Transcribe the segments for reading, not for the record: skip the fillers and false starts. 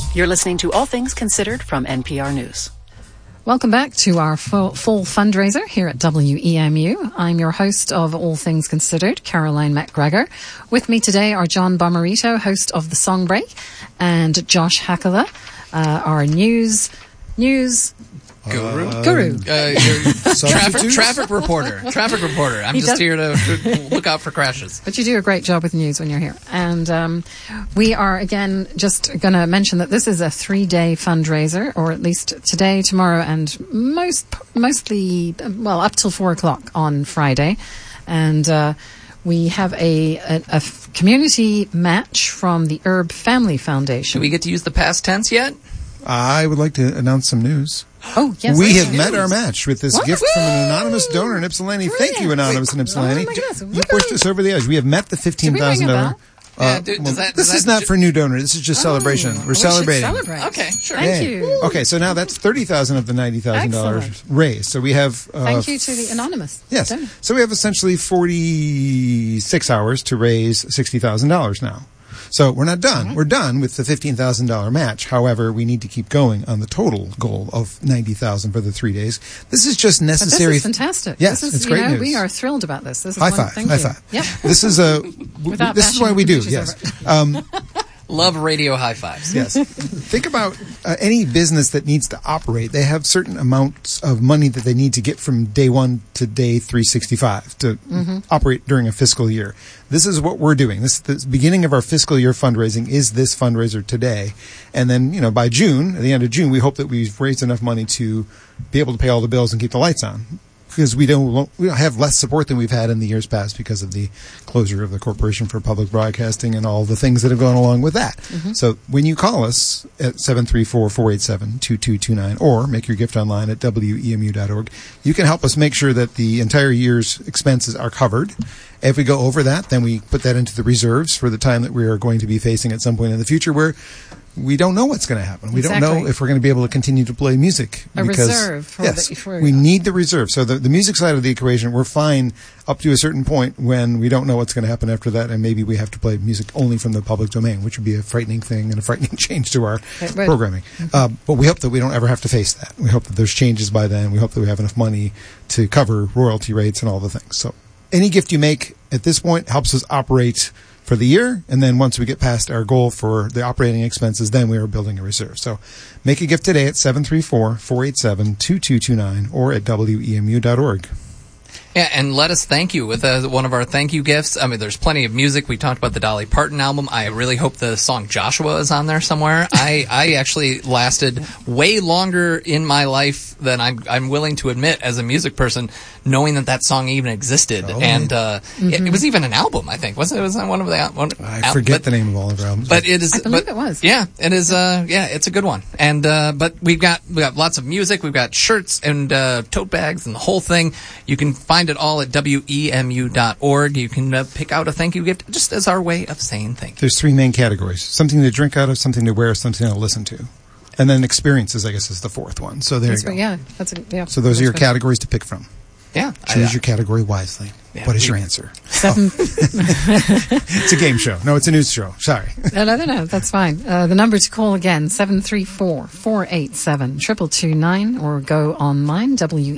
You're listening to All Things Considered from NPR News. Welcome back to our full fundraiser here at WEMU. I'm your host of All Things Considered, Caroline McGregor. With me today are John Bomarito, host of The Song Break, and Josh Hakala, our news guru. Traffic reporter. I'm just here to look out for crashes. But you do a great job with news when you're here. And we are, again, just going to mention that this is a 3-day fundraiser, or at least today, tomorrow, and mostly, up till 4 o'clock on Friday. And we have a community match from the Herb Family Foundation. Do we get to use the past tense yet? I would like to announce some news. Oh, yes. We have met our match with this gift from an anonymous donor in Ypsilanti. Brilliant. Thank you, Anonymous in Ypsilanti. You pushed us over the edge. We have met the $15,000. This is not for new donor. This is just celebration. We're celebrating. Okay, sure. Thank you. Okay, so now that's $30,000 of the $90,000 raised. So we have. Thank you to the anonymous. Yes. donor. So we have essentially 46 hours to raise $60,000 now. So we're not done. Right. We're done with the $15,000 match. However, we need to keep going on the total goal of $90,000 for the 3 days. This is just necessary. This is fantastic. Yes, it's great news. We are thrilled about this. This is high five. High five. Yep. This is this is why we do. Yes. Love radio high fives. Yes. Think about any business that needs to operate. They have certain amounts of money that they need to get from day 1 to day 365 to operate during a fiscal year. This is what we're doing. The beginning of our fiscal year fundraising is this fundraiser today. And then, by June, at the end of June, we hope that we've raised enough money to be able to pay all the bills and keep the lights on. Because we don't have less support than we've had in the years past because of the closure of the Corporation for Public Broadcasting and all the things that have gone along with that. So when you call us at 734-487-2229 or make your gift online at WEMU.org, you can help us make sure that the entire year's expenses are covered. If we go over that, then we put that into the reserves for the time that we are going to be facing at some point in the future where we don't know what's going to happen. We don't know if we're going to be able to continue to play music. Reserve. We need the reserve. So the music side of the equation, we're fine up to a certain point when we don't know what's going to happen after that, and maybe we have to play music only from the public domain, which would be a frightening thing and a frightening change to our programming. But we hope that we don't ever have to face that. We hope that there's changes by then. We hope that we have enough money to cover royalty rates and all the things. So any gift you make at this point helps us operate for the year, and then once we get past our goal for the operating expenses, then we are building a reserve. So make a gift today at 734-487-2229 or at WEMU.org. Yeah, and let us thank you with one of our thank you gifts. I mean, there's plenty of music. We talked about the Dolly Parton album. I really hope the song Joshua is on there somewhere. I actually lasted way longer in my life than I'm willing to admit as a music person, knowing that song even existed. And it was even an album, I think. Was it one of the albums? I forget the name of all of our albums. But it is. I believe it was. Yeah, it is. It's a good one. And but we've got lots of music. We've got shirts and tote bags and the whole thing. You can find it all at WEMU.org. You can pick out a thank you gift just as our way of saying thank you. There's 3 main categories: something to drink out of, something to wear, something to listen to. And then experiences, I guess, is the 4th one. So there you go. Yeah, so those are your categories to pick from. Yeah. Choose your category wisely. Yeah, what is your answer? 7. It's a game show. No, it's a news show. Sorry. No, that's fine. The number to call again, 734-487-2229, or go online,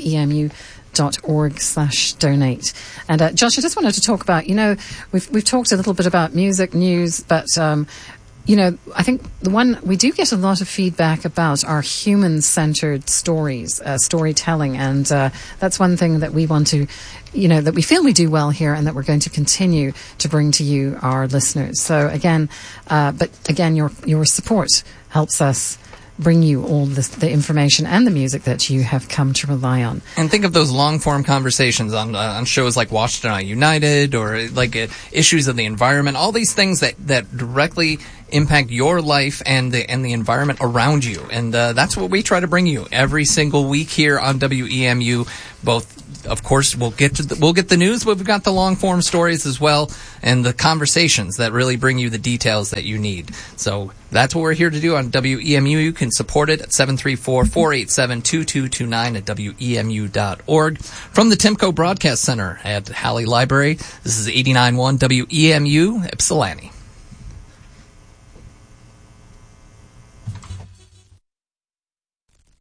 WEMU.org/donate. And Josh, I just wanted to talk about, we've talked a little bit about music, news, but I think we do get a lot of feedback about our human-centered stories, storytelling, and that's one thing that we want to, that we feel we do well here, and that we're going to continue to bring to you, our listeners. So again, your support helps us bring you all the information and the music that you have come to rely on. And think of those long-form conversations on shows like Washington United or like issues of the environment, all these things that directly impact your life and the environment around you. And that's what we try to bring you every single week here on WEMU. Both, of course, we'll get the news, but we've got the long-form stories as well, and the conversations that really bring you the details that you need. So that's what we're here to do on WEMU. You can support it at 734-487-2229 at WEMU.org. From the Timco Broadcast Center at Halley Library, this is 89.1 WEMU, Ypsilanti.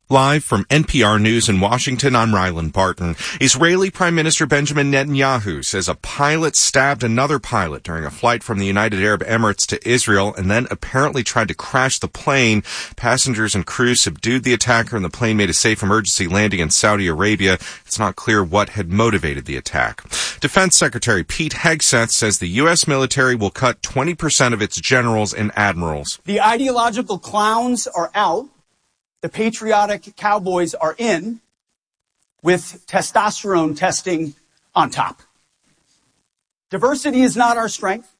Live from NPR News in Washington, I'm Ryland Barton. Israeli Prime Minister Benjamin Netanyahu says a pilot stabbed another pilot during a flight from the United Arab Emirates to Israel and then apparently tried to crash the plane. Passengers and crew subdued the attacker and the plane made a safe emergency landing in Saudi Arabia. It's not clear what had motivated the attack. Defense Secretary Pete Hegseth says the U.S. military will cut 20% of its generals and admirals. The ideological clowns are out. The patriotic cowboys are in, with testosterone testing on top. Diversity is not our strength.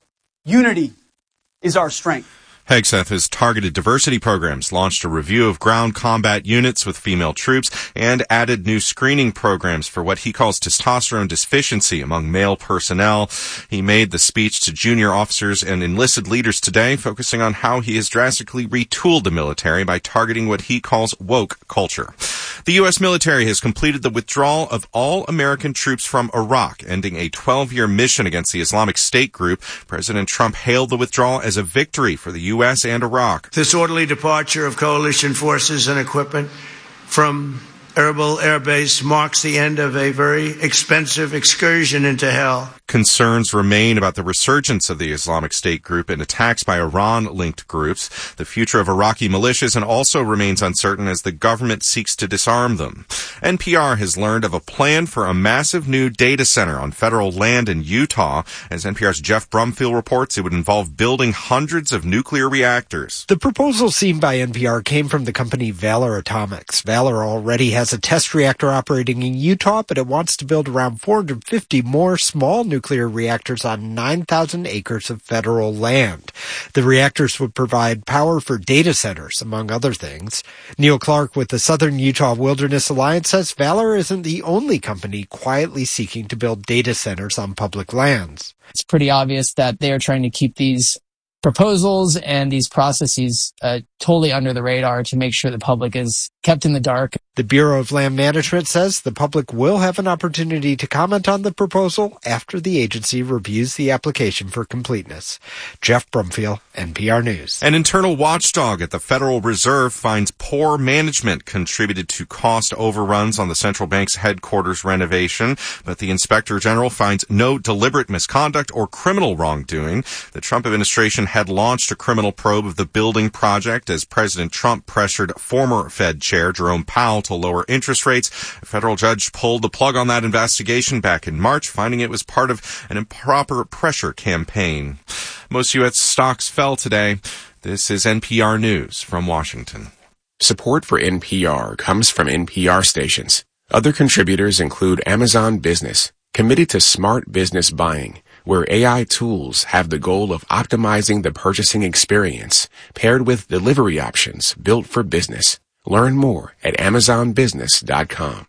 Unity is our strength. Hegseth has targeted diversity programs, launched a review of ground combat units with female troops, and added new screening programs for what he calls testosterone deficiency among male personnel. He made the speech to junior officers and enlisted leaders today, focusing on how he has drastically retooled the military by targeting what he calls woke culture. The U.S. military has completed the withdrawal of all American troops from Iraq, ending a 12-year mission against the Islamic State group. President Trump hailed the withdrawal as a victory for the U.S. and Iraq. This orderly departure of coalition forces and equipment from Erbil Air Base marks the end of a very expensive excursion into hell. Concerns remain about the resurgence of the Islamic State group and attacks by Iran-linked groups. The future of Iraqi militias and also remains uncertain as the government seeks to disarm them. NPR has learned of a plan for a massive new data center on federal land in Utah. As NPR's Jeff Brumfield reports, it would involve building hundreds of nuclear reactors. The proposal seen by NPR came from the company Valor Atomics. Valor already has a test reactor operating in Utah, but it wants to build around 450 more small nuclear reactors on 9,000 acres of federal land. The reactors would provide power for data centers, among other things. Neil Clark with the Southern Utah Wilderness Alliance says Valor isn't the only company quietly seeking to build data centers on public lands. It's pretty obvious that they are trying to keep these proposals and these processes totally under the radar to make sure the public is kept in the dark. The Bureau of Land Management says the public will have an opportunity to comment on the proposal after the agency reviews the application for completeness. Jeff Brumfield, NPR News. An internal watchdog at the Federal Reserve finds poor management contributed to cost overruns on the central bank's headquarters renovation, but the Inspector General finds no deliberate misconduct or criminal wrongdoing. The Trump administration had launched a criminal probe of the building project as President Trump pressured former Fed Chair Jerome Powell to lower interest rates. A federal judge pulled the plug on that investigation back in March, finding it was part of an improper pressure campaign. Most U.S. stocks fell today. This is NPR News from Washington. Support for NPR comes from NPR stations. Other contributors include Amazon Business, committed to smart business buying, where AI tools have the goal of optimizing the purchasing experience, paired with delivery options built for business. Learn more at AmazonBusiness.com.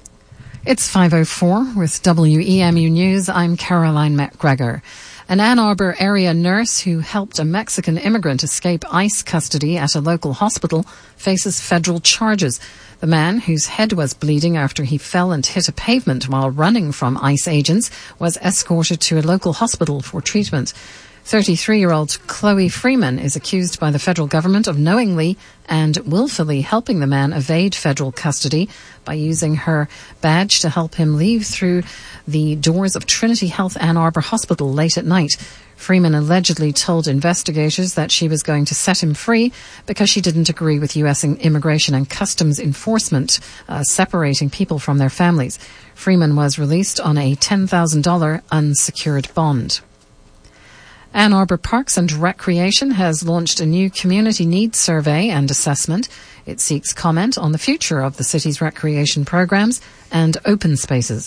It's 5:04 with WEMU News. I'm Caroline McGregor. An Ann Arbor area nurse who helped a Mexican immigrant escape ICE custody at a local hospital faces federal charges. The man, whose head was bleeding after he fell and hit a pavement while running from ICE agents, was escorted to a local hospital for treatment. 33-year-old Chloe Freeman is accused by the federal government of knowingly and willfully helping the man evade federal custody by using her badge to help him leave through the doors of Trinity Health Ann Arbor Hospital late at night. Freeman allegedly told investigators that she was going to set him free because she didn't agree with U.S. Immigration and Customs Enforcement separating people from their families. Freeman was released on a $10,000 unsecured bond. Ann Arbor Parks and Recreation has launched a new community needs survey and assessment. It seeks comment on the future of the city's recreation programs and open spaces.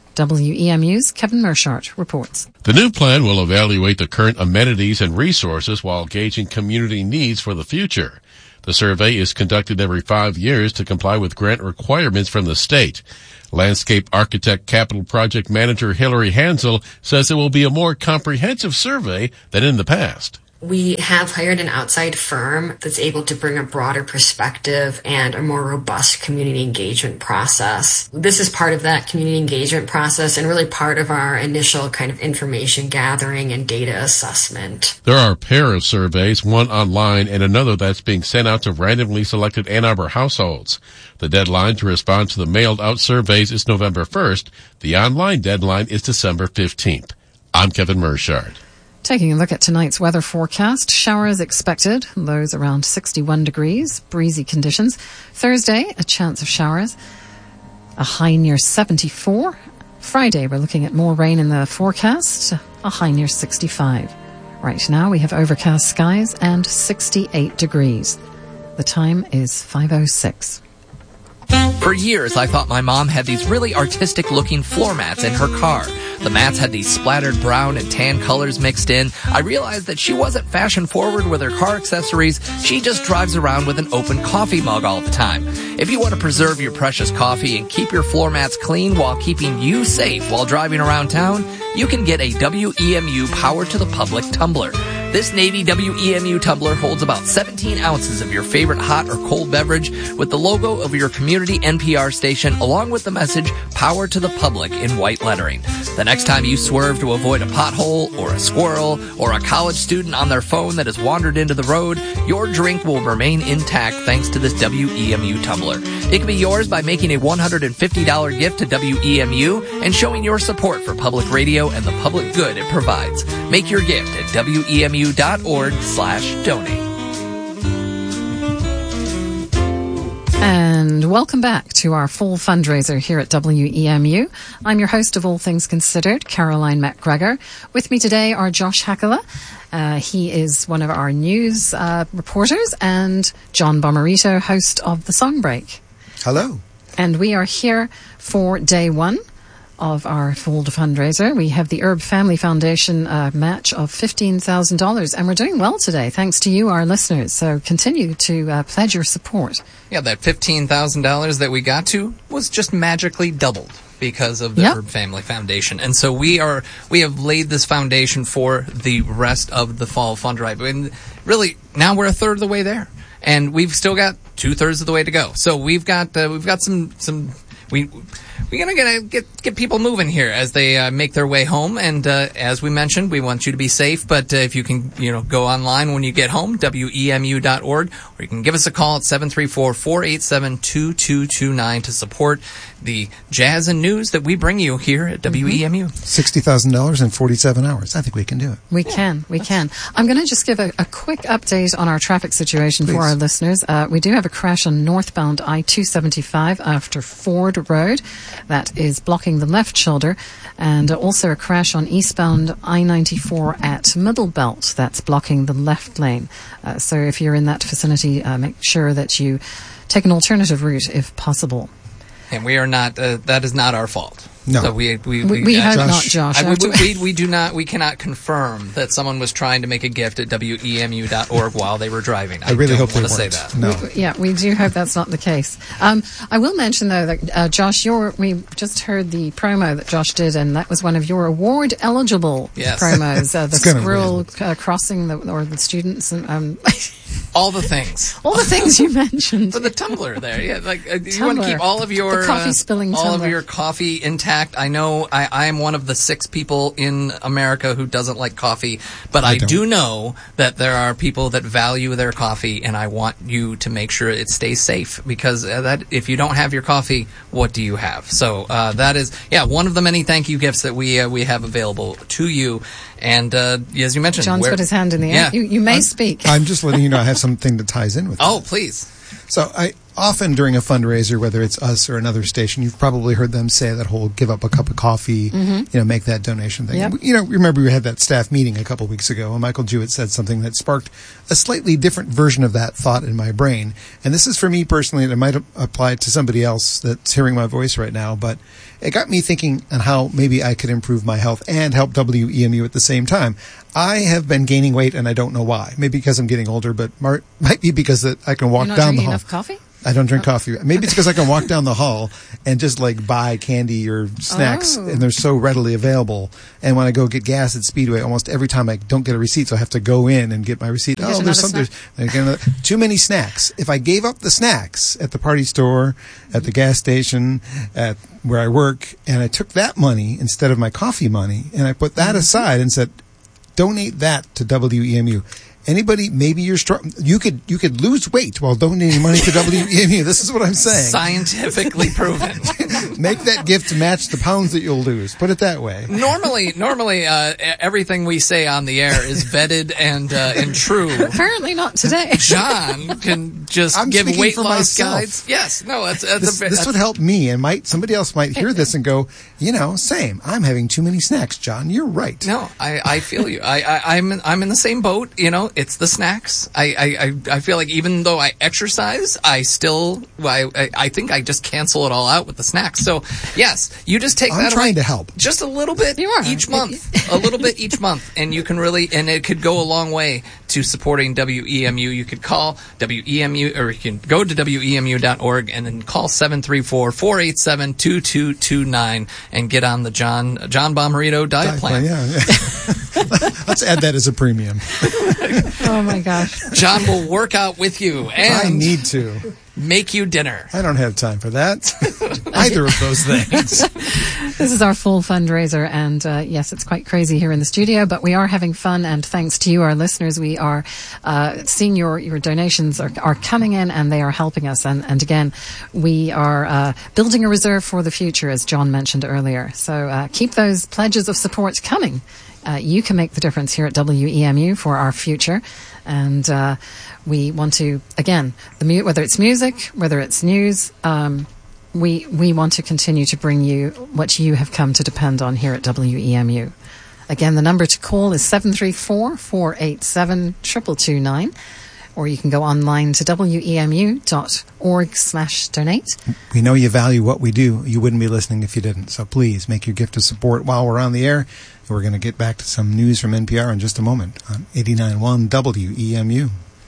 WEMU's Kevin Mershart reports. The new plan will evaluate the current amenities and resources while gauging community needs for the future. The survey is conducted every 5 years to comply with grant requirements from the state. Landscape architect capital project manager Hillary Hansel says it will be a more comprehensive survey than in the past. We have hired an outside firm that's able to bring a broader perspective and a more robust community engagement process. This is part of that community engagement process and really part of our initial kind of information gathering and data assessment. There are a pair of surveys, one online and another that's being sent out to randomly selected Ann Arbor households. The deadline to respond to the mailed out surveys is November 1st. The online deadline is December 15th. I'm Kevin Mershard. Taking a look at tonight's weather forecast, showers expected, lows around 61 degrees, breezy conditions. Thursday, a chance of showers, a high near 74. Friday, we're looking at more rain in the forecast, a high near 65. Right now, we have overcast skies and 68 degrees. The time is 5:06. For years, I thought my mom had these really artistic-looking floor mats in her car. The mats had these splattered brown and tan colors mixed in. I realized that she wasn't fashion-forward with her car accessories. She just drives around with an open coffee mug all the time. If you want to preserve your precious coffee and keep your floor mats clean while keeping you safe while driving around town, you can get a WEMU Power to the Public tumbler. This Navy WEMU tumbler holds about 17 ounces of your favorite hot or cold beverage with the logo of your community NPR station along with the message Power to the Public in white lettering. The next time you swerve to avoid a pothole or a squirrel or a college student on their phone that has wandered into the road, your drink will remain intact thanks to this WEMU tumbler. It can be yours by making a $150 gift to WEMU and showing your support for public radio and the public good it provides. Make your gift at WEMU.org/donate. And welcome back to our full fundraiser here at WEMU. I'm your host of All Things Considered, Caroline McGregor. With me today are Josh Hakala. He is one of our news reporters, and John Bomarito, host of The Song Break. Hello. And we are here for day one of our full fundraiser. We have the Herb Family Foundation match of $15,000, and we're doing well today, thanks to you, our listeners. So continue to pledge your support. Yeah, that $15,000 that we got to was just magically doubled because of the Herb Family Foundation. And so we have laid this foundation for the rest of the fall fund drive. And really, now we're a third of the way there. And we've still got 2/3 of the way to go. So we've got some we're gonna get people moving here as they make their way home. And as we mentioned, we want you to be safe. But if you can, go online when you get home, WEMU.org, or you can give us a call at 734-487-2229 to support the jazz and news that we bring you here at WEMU. $60,000 in 47 hours. I think we can do it. We can. I'm going to just give a quick update on our traffic situation for our listeners. We do have a crash on northbound I-275 after Ford Road. That is blocking the left shoulder. And also a crash on eastbound I-94 at Middlebelt. That's blocking the left lane. So if you're in that vicinity, make sure that you take an alternative route if possible. And we are not, that is not our fault. No. So we hope not, Josh. We do not, we cannot confirm that someone was trying to make a gift at WEMU.org while they were driving. I really hope they weren't. Say that. No. We do hope that's not the case. I will mention, though, that Josh, we just heard the promo that Josh did, and that was one of your award-eligible promos. The squirrel crossing, the students. All the things. All the things you mentioned. For the tumbler there. Yeah, you want to keep all of your coffee spilling all tumbler. of your coffee intact. I know I am one of the 6 people in America who doesn't like coffee, but I do know that there are people that value their coffee, and I want you to make sure it stays safe, because that if you don't have your coffee, what do you have? So that is one of the many thank you gifts that we have available to you. And as you mentioned, John's put his hand in the air. You may speak. I'm just letting you know I have something that ties in with that. Oh, please. So I often during a fundraiser, whether it's us or another station, you've probably heard them say that whole give up a cup of coffee, make that donation thing. Yep. Remember we had that staff meeting a couple of weeks ago, and Michael Jewett said something that sparked a slightly different version of that thought in my brain. And this is for me personally, and it might apply to somebody else that's hearing my voice right now, but it got me thinking on how maybe I could improve my health and help WEMU at the same time. I have been gaining weight, and I don't know why. Maybe because I'm getting older, but might be because that I can walk down the hall. Enough coffee? I don't drink coffee. Maybe it's because I can walk down the hall and just like buy candy or snacks, and they're so readily available. And when I go get gas at Speedway, almost every time I don't get a receipt, so I have to go in and get my receipt. There's too many snacks. If I gave up the snacks at the party store, at the gas station, at where I work, and I took that money instead of my coffee money, and I put that aside and said, donate that to WEMU. Anybody, maybe you're strong. You could lose weight while donating money to WEMU. This is what I'm saying. Scientifically proven. Make that gift to match the pounds that you'll lose. Put it that way. Normally, everything we say on the air is vetted and true. Apparently not today. John can just give weight loss guides. Yes, no, this would help me, and somebody else might hear this and go, same. I'm having too many snacks, John. You're right. No, I feel you. I'm in the same boat. It's the snacks. I feel like even though I exercise, I think I just cancel it all out with the snacks. So yes, you just take that. I'm trying to help. Just a little bit each month. A little bit each month, and you can and it could go a long way to supporting WEMU. You could call WEMU, or you can go to WEMU.org and then call 734-487-2229 and get on the John Bomarito diet plan. Yeah. Let's add that as a premium. Oh my gosh. John will work out with you and I need to make you dinner. I don't have time for that. Either of those things. This is our full fundraiser, and yes, it's quite crazy here in the studio, but we are having fun, and thanks to you, our listeners, we are seeing your donations are coming in, and they are helping us. And again, we are building a reserve for the future, as John mentioned earlier. So keep those pledges of support coming. You can make the difference here at WEMU for our future. And we want to, again, whether it's music, whether it's news, we want to continue to bring you what you have come to depend on here at WEMU. Again, the number to call is 734-487-2229. Or you can go online to wemu.org/donate. We know you value what we do. You wouldn't be listening if you didn't. So please make your gift of support while we're on the air. We're going to get back to some news from NPR in just a moment on 89.1 WEMU.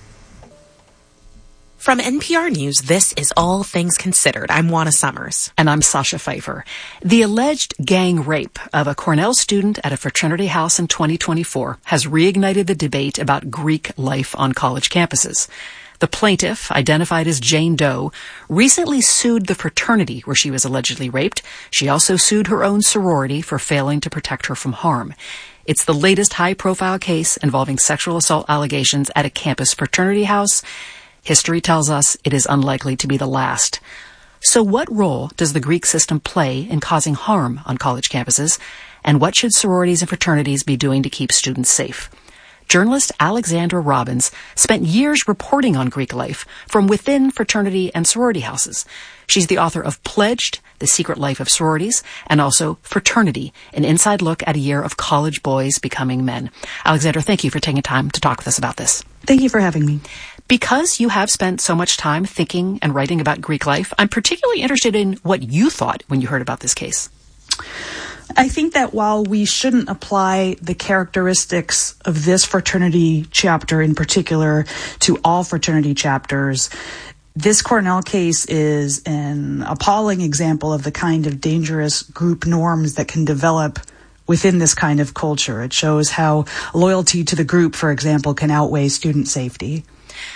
From NPR News, this is All Things Considered. I'm Juana Summers. And I'm Sasha Pfeiffer. The alleged gang rape of a Cornell student at a fraternity house in 2024 has reignited the debate about Greek life on college campuses. The plaintiff, identified as Jane Doe, recently sued the fraternity where she was allegedly raped. She also sued her own sorority for failing to protect her from harm. It's the latest high-profile case involving sexual assault allegations at a campus fraternity house. History tells us it is unlikely to be the last. So what role does the Greek system play in causing harm on college campuses? And what should sororities and fraternities be doing to keep students safe? Journalist Alexandra Robbins spent years reporting on Greek life from within fraternity and sorority houses. She's the author of Pledged, The Secret Life of Sororities, and also Fraternity, an inside look at a year of college boys becoming men. Alexandra, thank you for taking time to talk with us about this. Thank you for having me. Because you have spent so much time thinking and writing about Greek life, I'm particularly interested in what you thought when you heard about this case. I think that while we shouldn't apply the characteristics of this fraternity chapter in particular to all fraternity chapters, this Cornell case is an appalling example of the kind of dangerous group norms that can develop within this kind of culture. It shows how loyalty to the group, for example, can outweigh student safety.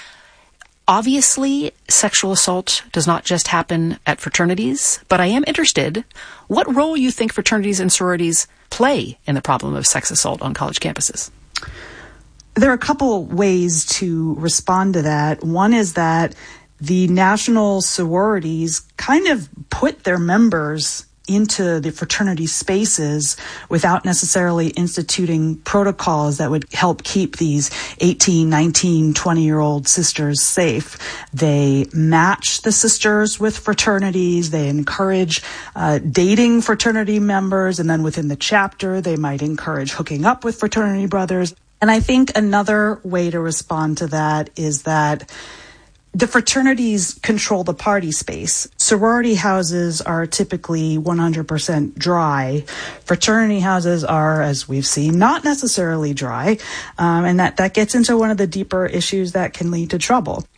Obviously, sexual assault does not just happen at fraternities, but I am interested what role you think fraternities and sororities play in the problem of sex assault on college campuses. There are a couple ways to respond to that. One is that the national sororities kind of put their members into the fraternity spaces without necessarily instituting protocols that would help keep these 18, 19, 20-year-old sisters safe. They match the sisters with fraternities. They encourage dating fraternity members. And then within the chapter, they might encourage hooking up with fraternity brothers. And I think another way to respond to that is that the fraternities control the party space. Sorority houses are typically 100% dry. Fraternity houses are, as we've seen, not necessarily dry. And that gets into one of the deeper issues that can lead to trouble.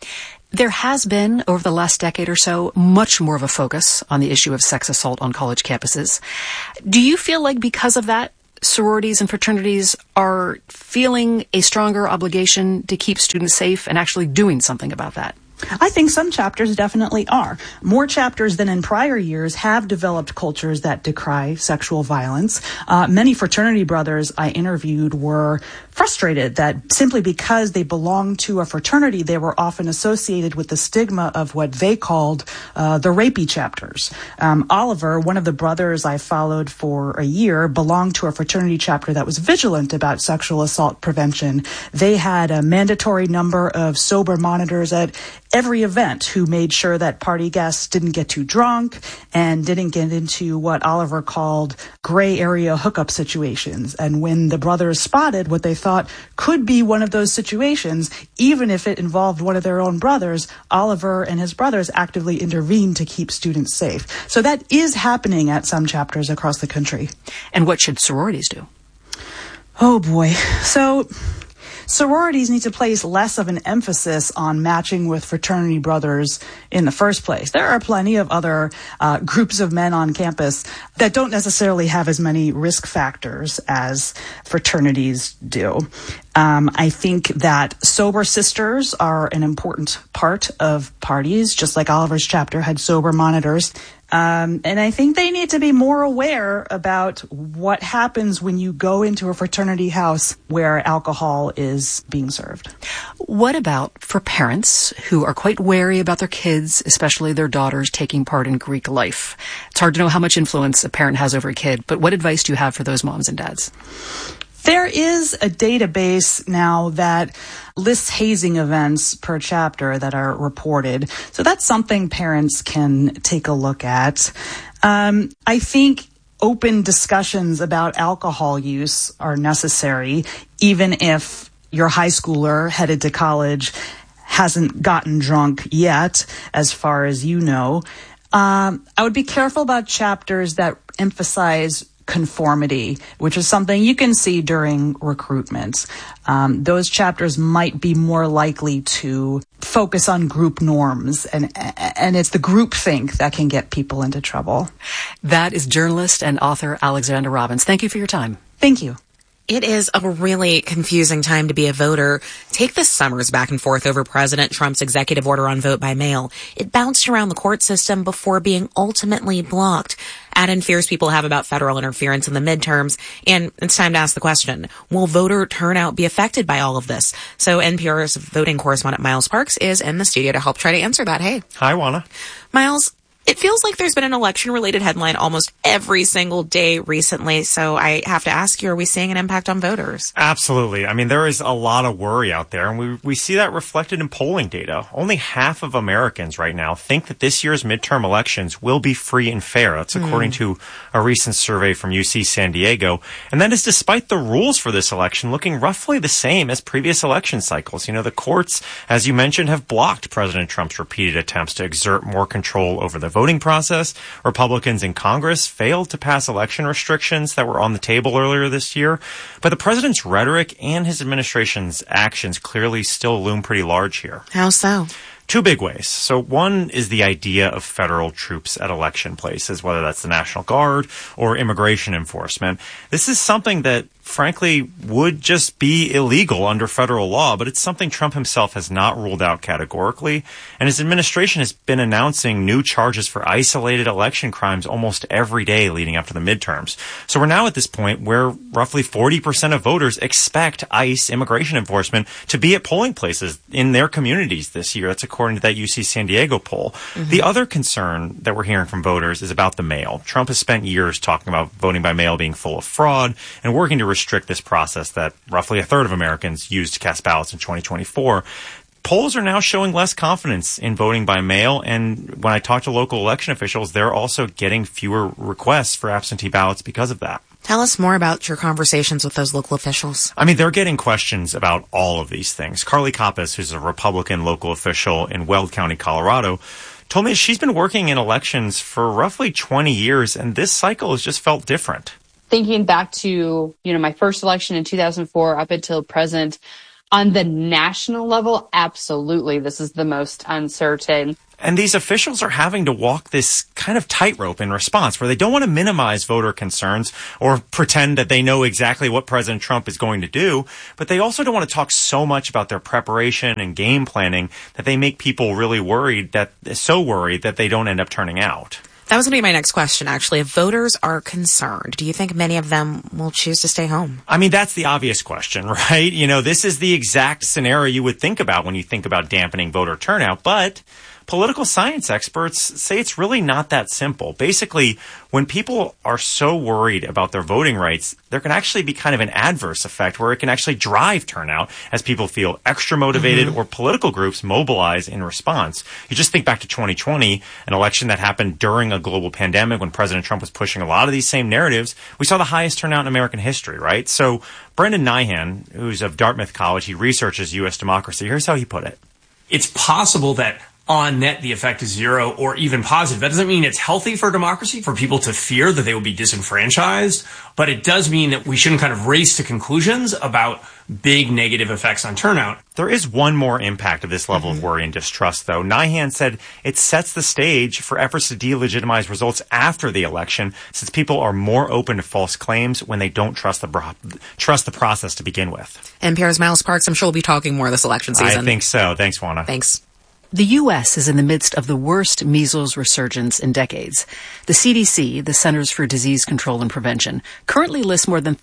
There has been, over the last decade or so, much more of a focus on the issue of sex assault on college campuses. Do you feel like because of that, sororities and fraternities are feeling a stronger obligation to keep students safe and actually doing something about that? I think some chapters definitely are. More chapters than in prior years have developed cultures that decry sexual violence. Many fraternity brothers I interviewed were frustrated that simply because they belonged to a fraternity, they were often associated with the stigma of what they called the rapey chapters. Oliver, one of the brothers I followed for a year, belonged to a fraternity chapter that was vigilant about sexual assault prevention. They had a mandatory number of sober monitors at every event who made sure that party guests didn't get too drunk and didn't get into what Oliver called gray area hookup situations. And when the brothers spotted what they thought could be one of those situations, even if it involved one of their own brothers, Oliver and his brothers actively intervened to keep students safe. So that is happening at some chapters across the country. And what should sororities do? Oh boy. So sororities need to place less of an emphasis on matching with fraternity brothers in the first place. There are plenty of other groups of men on campus that don't necessarily have as many risk factors as fraternities do. I think that sober sisters are an important part of parties, just like Oliver's chapter had sober monitors. And I think they need to be more aware about what happens when you go into a fraternity house where alcohol is being served. What about for parents who are quite wary about their kids, especially their daughters, taking part in Greek life? It's hard to know how much influence a parent has over a kid, but what advice do you have for those moms and dads? There is a database now that lists hazing events per chapter that are reported. So that's something parents can take a look at. I think open discussions about alcohol use are necessary, even if your high schooler headed to college hasn't gotten drunk yet, as far as you know. I would be careful about chapters that emphasize conformity, which is something you can see during recruitment. Those chapters might be more likely to focus on group norms, and it's the groupthink that can get people into trouble. That is journalist and author Alexandra Robbins. Thank you for your time. Thank you. It is a really confusing time to be a voter. Take the summers back and forth over President Trump's executive order on vote by mail. It bounced around the court system before being ultimately blocked. Add in fears people have about federal interference in the midterms, and it's time to ask the question, will voter turnout be affected by all of this? So NPR's voting correspondent Miles Parks is in the studio to help try to answer that. Hey. Hi, Juana. Miles, it feels like there's been an election-related headline almost every single day recently, so I have to ask you, are we seeing an impact on voters? Absolutely. I mean, there is a lot of worry out there, and we see that reflected in polling data. Only half of Americans right now think that this year's midterm elections will be free and fair. That's according to a recent survey from UC San Diego. And that is despite the rules for this election looking roughly the same as previous election cycles. You know, the courts, as you mentioned, have blocked President Trump's repeated attempts to exert more control over the voting process. Republicans in Congress failed to pass election restrictions that were on the table earlier this year. But the president's rhetoric and his administration's actions clearly still loom pretty large here. How so? Two big ways. So one is the idea of federal troops at election places, whether that's the National Guard or immigration enforcement. This is something that, frankly, would just be illegal under federal law, but it's something Trump himself has not ruled out categorically. And his administration has been announcing new charges for isolated election crimes almost every day leading up to the midterms. So we're now at this point where roughly 40% of voters expect ICE immigration enforcement to be at polling places in their communities this year. That's according to that UC San Diego poll. The other concern that we're hearing from voters is about the mail. Trump has spent years talking about voting by mail being full of fraud and working to restrict this process that roughly a third of Americans used to cast ballots in 2024. Polls are now showing less confidence in voting by mail, and when I talk to local election officials, they're also getting fewer requests for absentee ballots because of that. Tell us more about your conversations with those local officials. I mean, they're getting questions about all of these things. Carly Kappas, who's a Republican local official in Weld County, Colorado, told me she's been working in elections for roughly 20 years, and this cycle has just felt different. Thinking back to, my first election in 2004 up until present, On the national level, absolutely, this is the most uncertain. And these officials are having to walk this kind of tightrope in response, where they don't want to minimize voter concerns or pretend that they know exactly what President Trump is going to do, but they also don't want to talk so much about their preparation and game planning that they make people really worried that they don't end up turning out. That was going to be my next question, actually. If voters are concerned, do you think many of them will choose to stay home? I mean, that's the obvious question, right? You know, this is the exact scenario you would think about when you think about dampening voter turnout, but political science experts say it's really not that simple. Basically, when people are so worried about their voting rights, there can actually be kind of an adverse effect where it can actually drive turnout as people feel extra motivated or political groups mobilize in response. You just think back to 2020, an election that happened during a global pandemic when President Trump was pushing a lot of these same narratives. We saw the highest turnout in American history, right? So Brendan Nyhan, who's of Dartmouth College, he researches U.S. democracy. Here's how he put it. It's possible that on net, the effect is zero or even positive. That doesn't mean it's healthy for democracy, for people to fear that they will be disenfranchised, but it does mean that we shouldn't kind of race to conclusions about big negative effects on turnout. There is one more impact of this level of worry and distrust, though. Nyhan said it sets the stage for efforts to delegitimize results after the election, since people are more open to false claims when they don't trust the process to begin with. NPR's Miles Parks, I'm sure we'll be talking more this election season. I think so. Thanks, Juana. Thanks. The U.S. is in the midst of the worst measles resurgence in decades. The CDC, the Centers for Disease Control and Prevention, currently lists more than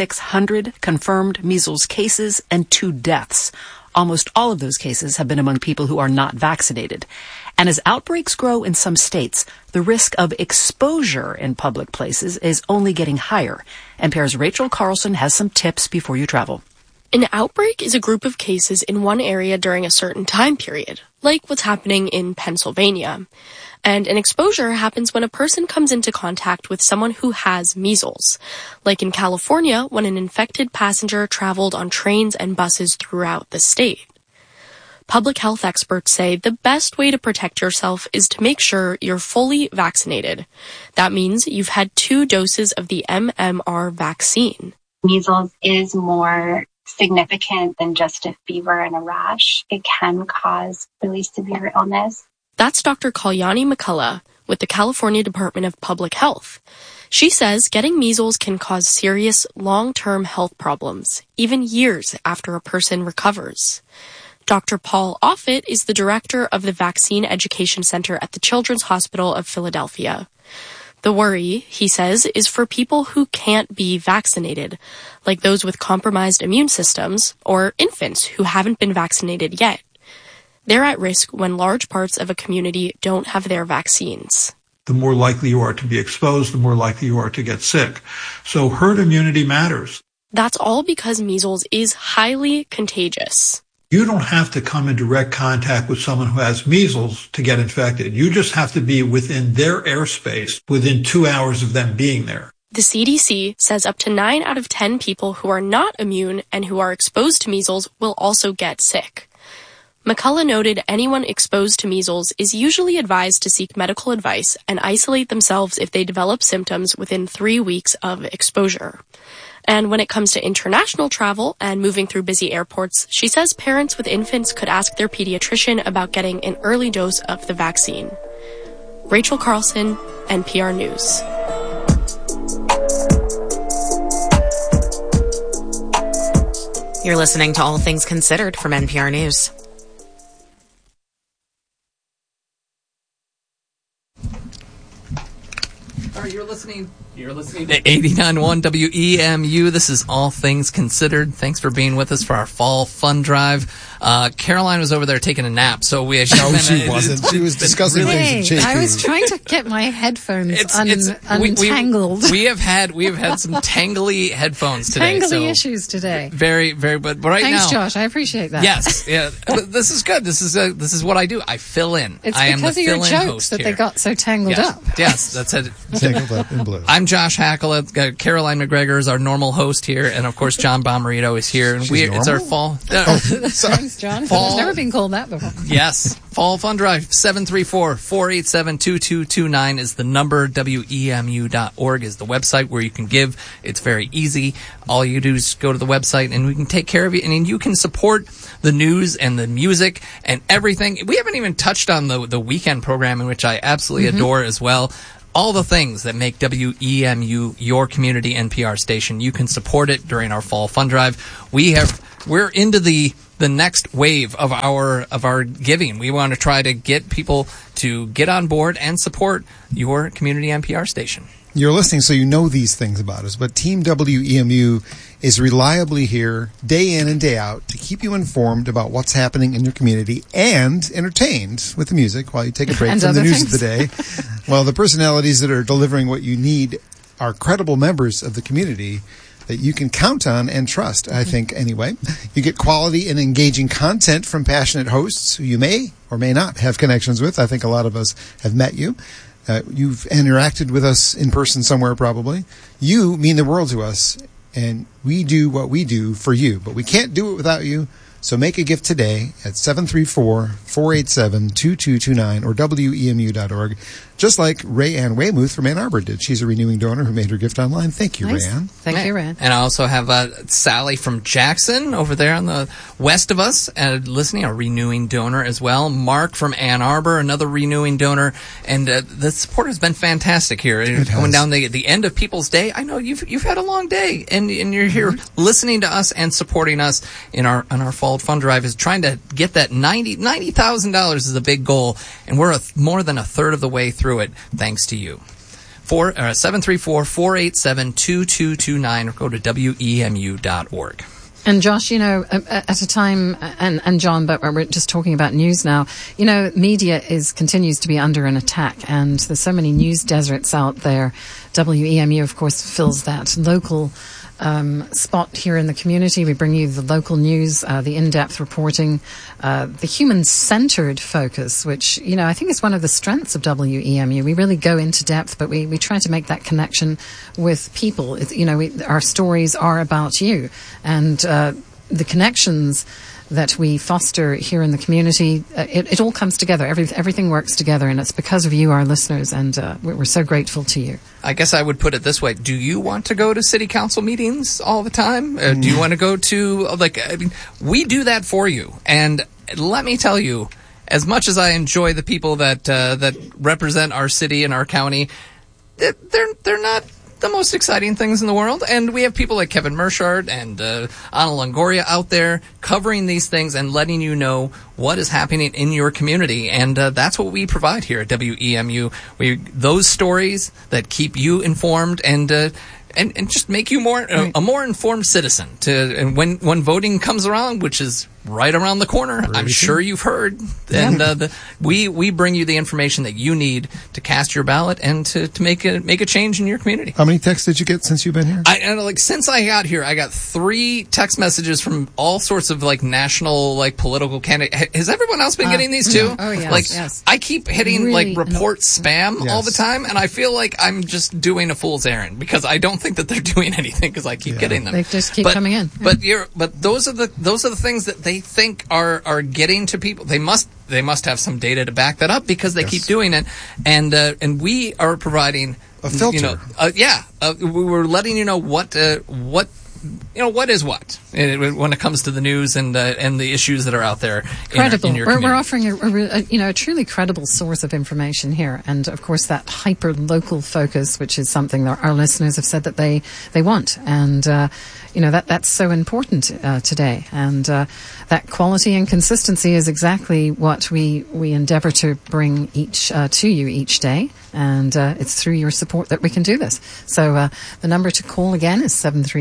3,600 confirmed measles cases and 2 deaths. Almost all of those cases have been among people who are not vaccinated. And as outbreaks grow in some states, the risk of exposure in public places is only getting higher. NPR's Rachel Carlson has some tips before you travel. An outbreak is a group of cases in one area during a certain time period, like what's happening in Pennsylvania. And an exposure happens when a person comes into contact with someone who has measles, like in California when an infected passenger traveled on trains and buses throughout the state. Public health experts say the best way to protect yourself is to make sure you're fully vaccinated. That means you've had 2 doses of the MMR vaccine. Measles is more significant than just a fever and a rash. It can cause really severe illness. That's Dr. Kalyani McCullough with the California Department of Public Health. She says getting measles can cause serious long-term health problems, even years after a person recovers. Dr. Paul Offit is the director of the Vaccine Education Center at the Children's Hospital of Philadelphia. The worry, he says, is for people who can't be vaccinated, like those with compromised immune systems or infants who haven't been vaccinated yet. They're at risk when large parts of a community don't have their vaccines. The more likely you are to be exposed, the more likely you are to get sick. So herd immunity matters. That's all because measles is highly contagious. You don't have to come in direct contact with someone who has measles to get infected. You just have to be within their airspace within 2 hours of them being there. The CDC says up to 9 out of 10 people who are not immune and who are exposed to measles will also get sick. McCullough noted anyone exposed to measles is usually advised to seek medical advice and isolate themselves if they develop symptoms within 3 weeks of exposure. And when it comes to international travel and moving through busy airports, she says parents with infants could ask their pediatrician about getting an early dose of the vaccine. Rachel Carlson, NPR News. You're listening to All Things Considered from NPR News. All right, you're listening to 89.1 WEMU. This is All Things Considered. Thanks for being with us for our fall fun drive. Caroline was over there taking a nap, so we. No, she wasn't. She was discussing things. I was trying to get my headphones untangled. We have had some tangly headphones today. Tangly issues today. Very, very. But right now, thanks, Josh. I appreciate that. Yes, yeah. This is good. This is what I do. I fill in. It's I am because the of your fill-in jokes host that here. they got so tangled up. Yes, that's it. Tangled up in blue. I'm Josh Hackle. Caroline McGregor is our normal host here, and of course John Bomarito is here. And it's our fall. Thanks, John. Fall. I've never been called that before. Yes, Fall Fund Drive 734-487-2229 is the number. WEMU.org is the website where you can give. It's very easy. All you do is go to the website, and we can take care of you, and you can support the news and the music and everything. We haven't even touched on the weekend program, which I absolutely adore as well. All the things that make WEMU your community NPR station. You can support it during our Fall Fund Drive. We're into the next wave of our giving. We want to try to get people to get on board and support your community NPR station. You're listening, so you know these things about us, but Team WEMU is reliably here day in and day out to keep you informed about what's happening in your community and entertained with the music while you take a break from the news of the day. Well, the personalities that are delivering what you need are credible members of the community that you can count on and trust, I think, anyway. You get quality and engaging content from passionate hosts who you may or may not have connections with. I think a lot of us have met you. You've interacted with us in person somewhere, probably. You mean the world to us, and we do what we do for you. But we can't do it without you, so make a gift today at 734-487-2229 or WEMU.org, just like Rayanne Weymouth from Ann Arbor did. She's a renewing donor who made her gift online. Thank you, Rayanne. Thank you, Rayanne. And I also have Sally from Jackson over there on the west of us, listening, a renewing donor as well. Mark from Ann Arbor, another renewing donor. And the support has been fantastic here. Going down the end of People's Day, I know you've had a long day, and you're here listening to us and supporting us in our Fall Fund Drive, is trying to get that $90,000 is a big goal, and we're more than a third of the way through it, thanks to you. 734-487-2229 or go to WEMU.org. And Josh, at a time, and John, but we're just talking about news now, media continues to be under an attack, and there's so many news deserts out there. WEMU, of course, fills that local spot here in the community. We bring you the local news, the in-depth reporting, the human-centered focus, which, I think is one of the strengths of WEMU. We really go into depth, but we try to make that connection with people. Our stories are about you, and the connections that we foster here in the community, it all comes together. Everything works together, and it's because of you, our listeners, and we're so grateful to you. I guess I would put it this way. Do you want to go to city council meetings all the time? Do you want to go to, we do that for you. And let me tell you, as much as I enjoy the people that represent our city and our county, they're not the most exciting things in the world. And we have people like Kevin Mershard and Ana Longoria out there covering these things and letting you know what is happening in your community. And that's what we provide here at WEMU. Those stories that keep you informed and just make you a more informed citizen. And when voting comes around, which is right around the corner, I'm sure you've heard. And we bring you the information that you need to cast your ballot and to make a change in your community. How many texts did you get since you've been here? Since I got here, I got 3 text messages from all sorts of national political candidates. Has everyone else been getting these too? Oh yes. Yes. I keep hitting report spam all the time, and I feel like I'm just doing a fool's errand because I don't think that they're doing anything because I keep getting them. They just keep coming in. But those are the things that they think are getting to people. They must have some data to back that up because they keep doing it, and we are providing a filter. We're letting you know what is what when it comes to the news and the issues that are out there. Credible. In your we're offering a truly credible source of information here, and of course that hyper local focus, which is something that our listeners have said that they want, and that's so important today, and that quality and consistency is exactly what we endeavor to bring to you each day, and it's through your support that we can do this. So the number to call again is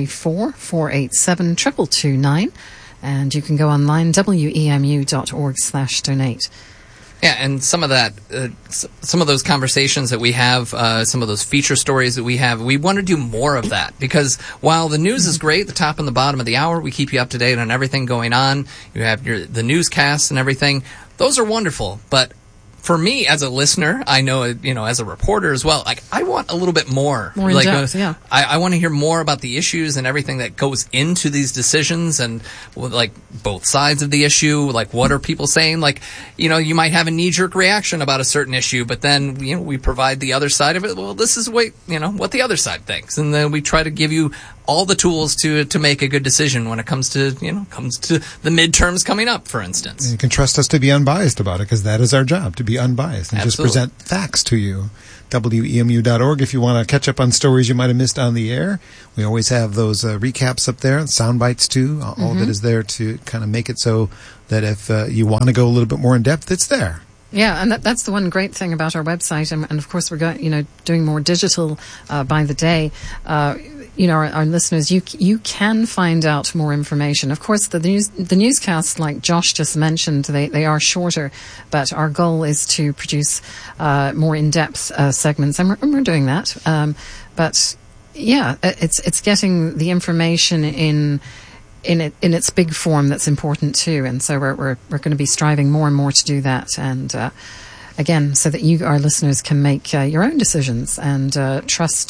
734-487-2229, and you can go online, wemu.org/donate. Yeah, and some of those conversations that we have, some of those feature stories that we have, we want to do more of that because while the news is great, the top and the bottom of the hour, we keep you up to date on everything going on. You have the newscasts and everything. Those are wonderful, but for me as a listener, I know, as a reporter as well, like I want a little bit more. More in depth, yeah. I want to hear more about the issues and everything that goes into these decisions, and like both sides of the issue. Like, what are people saying? Like, you might have a knee-jerk reaction about a certain issue, but then we provide the other side of it. Well, this is what the other side thinks, and then we try to give you all the tools to make a good decision when it comes to the midterms coming up, for instance. And you can trust us to be unbiased about it, because that is our job, to be unbiased and Absolutely. just present facts to you. WEMU.org if you want to catch up on stories you might have missed on the air. We always have those recaps up there, sound bites too. All of it is there to kind of make it so that if you want to go a little bit more in depth, it's there. Yeah, and that's the one great thing about our website, and of course we're going, doing more digital by the day. Our listeners, you can find out more information. Of course, the newscasts, like Josh just mentioned, they are shorter, but our goal is to produce more in-depth segments, and we're doing that. But yeah, it's getting the information in its big form that's important too, and so we're going to be striving more and more to do that, and again, so that you, our listeners, can make your own decisions and trust.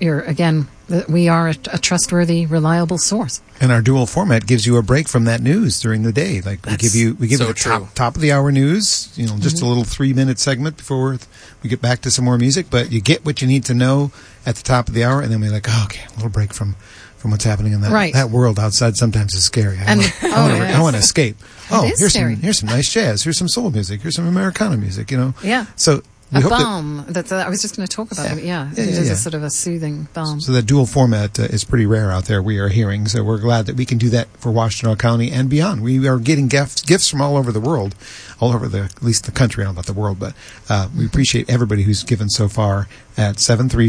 We are a trustworthy, reliable source. And our dual format gives you a break from that news during the day. Like we give you the top of the hour news. Just a little 3-minute segment before we get back to some more music. But you get what you need to know at the top of the hour, and then we're like, a little break from what's happening in that world outside. Sometimes is scary. I want to escape. Here's some nice jazz. Here's some soul music. Here's some Americana music. Yeah. So we hope balm. I was just going to talk about it. Yeah. It is a sort of a soothing balm. So that dual format is pretty rare out there, we are hearing. So we're glad that we can do that for Washtenaw County and beyond. We are getting gifts from all over the world, at least the country. I don't know about the world, but we appreciate everybody who's given so far at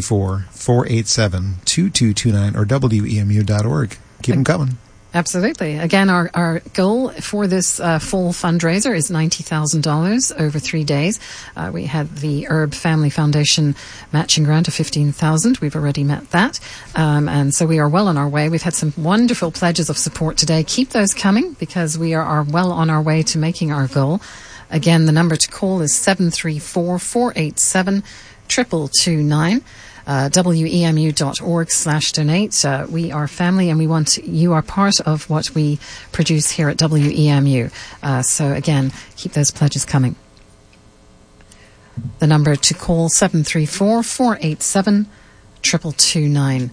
734-487-2229 or WEMU.org. Keep them coming. Absolutely. Again, our goal for this full fundraiser is $90,000 over 3 days. We had the Herb Family Foundation matching grant of $15,000. We've already met that. And so we are well on our way. We've had some wonderful pledges of support today. Keep those coming, because we are well on our way to making our goal. Again, the number to call is 734-487-2229. WEMU.org/donate. We are family, and you are part of what we produce here at WEMU. So again, keep those pledges coming. The number to call 734-487-2229.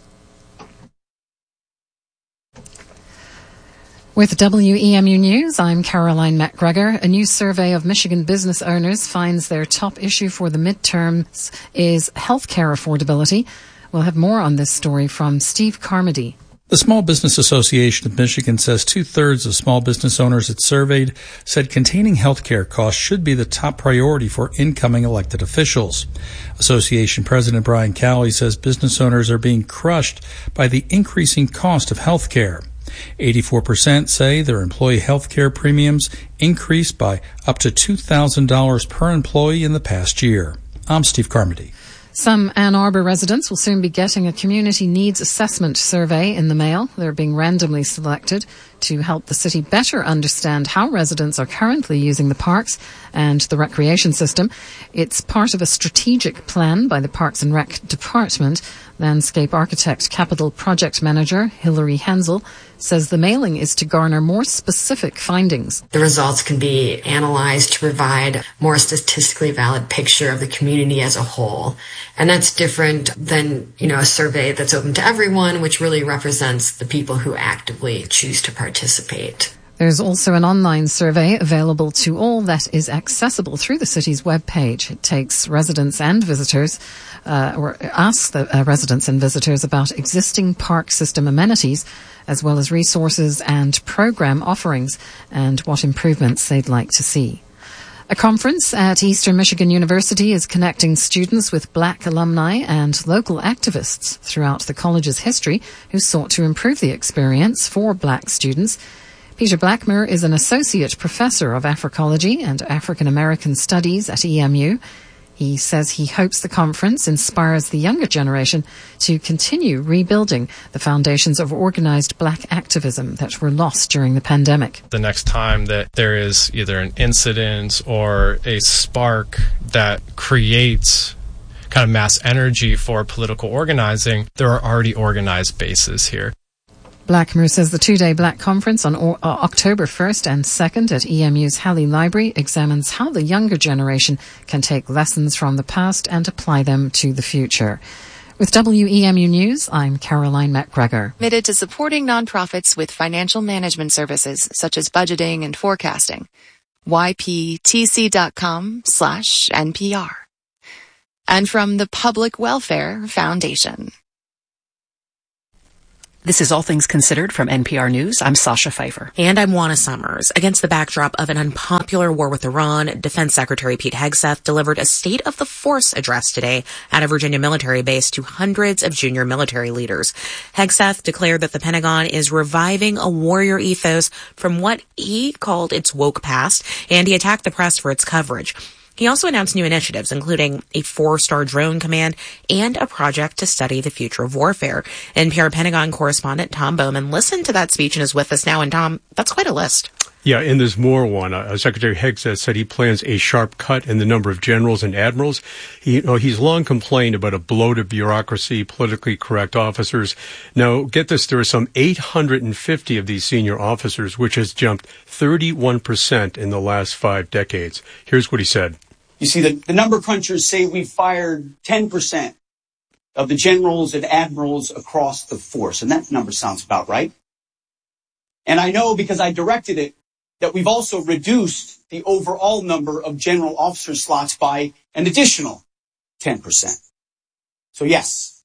With WEMU News, I'm Caroline McGregor. A new survey of Michigan business owners finds their top issue for the midterms is healthcare affordability. We'll have more on this story from Steve Carmody. The Small Business Association of Michigan says 2/3 of small business owners it surveyed said containing healthcare costs should be the top priority for incoming elected officials. Association President Brian Cowley says business owners are being crushed by the increasing cost of healthcare. 84% say their employee health care premiums increased by up to $2,000 per employee in the past year. I'm Steve Carmody. Some Ann Arbor residents will soon be getting a community needs assessment survey in the mail. They're being randomly selected to help the city better understand how residents are currently using the parks and the recreation system. It's part of a strategic plan by the Parks and Rec Department. Landscape architect capital project manager Hilary Hensel says the mailing is to garner more specific findings. The results can be analyzed to provide more statistically valid picture of the community as a whole. And that's different than, a survey that's open to everyone, which really represents the people who actively choose to participate. There's also an online survey available to all that is accessible through the city's webpage. It takes residents and visitors, or asks the residents and visitors about existing park system amenities, as well as resources and program offerings, and what improvements they'd like to see. A conference at Eastern Michigan University is connecting students with Black alumni and local activists throughout the college's history who sought to improve the experience for Black students. Peter Blackmer is an associate professor of Africology and African American Studies at EMU. He says he hopes the conference inspires the younger generation to continue rebuilding the foundations of organized black activism that were lost during the pandemic. The next time that there is either an incident or a spark that creates kind of mass energy for political organizing, there are already organized bases here. Blackmer says the two-day Black Conference on October 1st and 2nd at EMU's Halley Library examines how the younger generation can take lessons from the past and apply them to the future. With WEMU News, I'm Caroline McGregor. Committed to supporting nonprofits with financial management services such as budgeting and forecasting. YPTC.com/NPR. And from the Public Welfare Foundation. This is All Things Considered from NPR News. I'm Sasha Pfeiffer. And I'm Juana Summers. Against the backdrop of an unpopular war with Iran, Defense Secretary Pete Hegseth delivered a State of the Force address today at a Virginia military base to hundreds of junior military leaders. Hegseth declared that the Pentagon is reviving a warrior ethos from what he called its woke past, and he attacked the press for its coverage. He also announced new initiatives, including a 4-star drone command and a project to study the future of warfare. NPR Pentagon correspondent Tom Bowman listened to that speech and is with us now. And Tom, that's quite a list. Yeah, and there's more one. Secretary Hegseth said he plans a sharp cut in the number of generals and admirals. He's long complained about a bloated bureaucracy, politically correct officers. Now, get this, there are some 850 of these senior officers, which has jumped 31% in the last 5 decades. Here's what he said. You see, the number crunchers say we've fired 10% of the generals and admirals across the force, and that number sounds about right. And I know because I directed it that we've also reduced the overall number of general officer slots by an additional 10%. So yes,